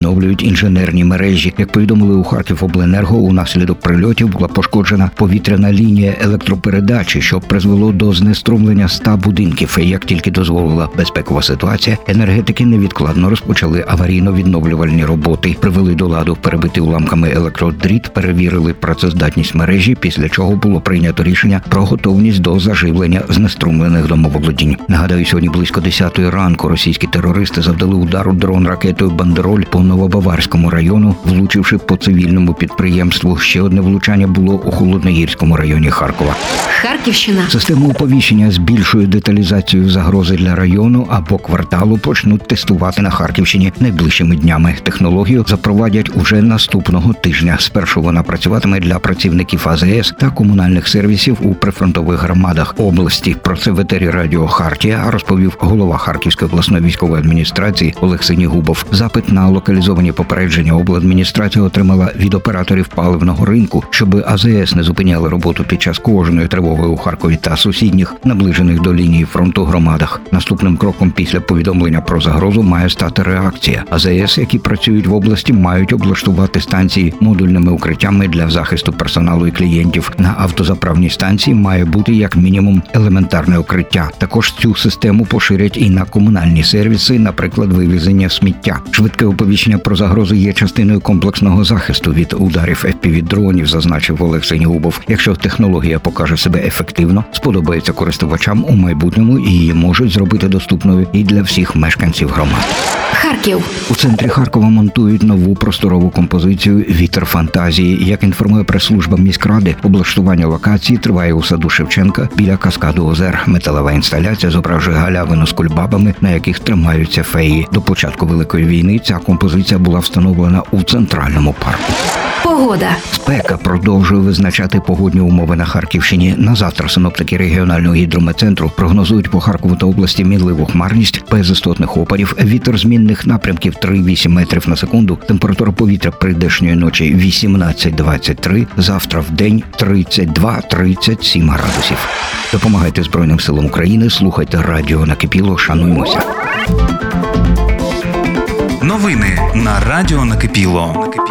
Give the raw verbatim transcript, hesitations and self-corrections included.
відновлюють інженерні мережі. Як повідомили у Харківобленерго, унаслідок прильотів була пошкоджена повітряна лінія електропередачі, що призвело до знеструмлення ста будинків. Як тільки дозволила безпекова ситуація, енергетики невідкладно розпочали аварійно-відновлювальні роботи, привели до ладу перебитий уламками електродріт, перевірили працездатність мережі, після чого було прийнято рішення про готовність до заживлення знеструмлених домоволодінь. Нагадаю, сьогодні близько десятої ранку російські терористи завдали удару дрон-ракетою «Бандероль» по Новобаварському району, влучивши по цивільному підприємству. Ще одне влучання було у Холодногірському районі Харкова. Харківщина. Систему оповіщення з більшою деталізацією загрози для району або кварталу почнуть тестувати на Харківщині найближчими днями. Технологію запровадять уже наступного тижня. Спершу вона працюватиме для працівників А З С та комунальних сервісів у прифронтових громадах області. Про це в етері радіо «Хартія» розповів голова Харківської обласної військової адміністрації Олег Синігубов. Запит на локалізовані попередження обладміністрація отримала від операторів паливного ринку, щоб А З С не зупиняли роботу під час кожної тривоги у Харкові та сусідніх, наближених до лінії фронту громадах. Наступним кроком після повідомлення про загрозу має стати реакція. А З С, які працюють в області, мають облаштувати станції модульними укриттями для захисту персоналу і клієнтів. На автозаправній станції має бути як мінімум елементарне укриття. Також цю систему поширять і на комунальні сервіси, наприклад, вивезення сміття. Швидке оповіщення про загрозу є частиною комплексного захисту від ударів еф пі ві-дронів, зазначив Олег Синігубов. Якщо технологія покаже себе ефективно, сподобається користувачам у майбутньому і її можуть зробити доступною і для всіх мешканців громад. Харків. У центрі Харкова монтують нову просторову композицію «Вітер фантазії». Як інформує прес-служба міськради, облаштування локації триває у саду Шевченка біля каскаду озер. Металева інсталяція зображує галявину з кульбабами, на яких тримаються феї. До початку Великої війни ця композиція була встановлена у центральному парку. Погода. Спека продовжує визначати погодні умови на Харківщині. На завтра синоптики регіонального гідрометцентру прогнозують по Харкову та області мінливу хмарність, без істотних опадів, вітер змінних напрямків три-вісім метрів на секунду, температура повітря прийдешньої ночі вісімнадцять-двадцять три, завтра в день тридцять два - тридцять сім градусів. Допомагайте Збройним силам України, слухайте радіо Накипіло, шануймося. Новини на радіо Накипіло.